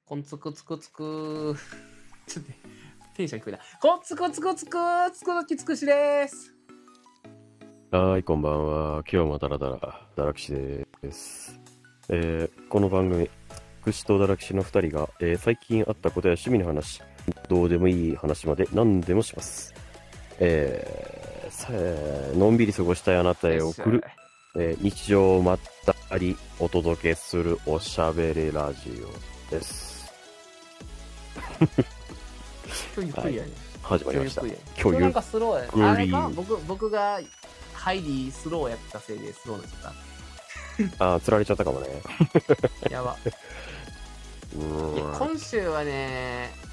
コンツクツクツクちょっとテンション低いな。コンツクツクツクツクのきつくしです。 はい、こんばんは。今日もダララキシです。この番組、くしとダラキシの2人が、最近あったことや趣味の話、どうでもいい話まで何でもします。のんびり過ごしたいあなたへ送る、日常をまったりお届けするおしゃべりラジオです。 今日ゆっくりやね。 始まりました。 今日なんかスローや。あれか僕僕が入りスローやったせいでスローになっちゃった。釣られちゃったかもね。 やば。いや今週はね、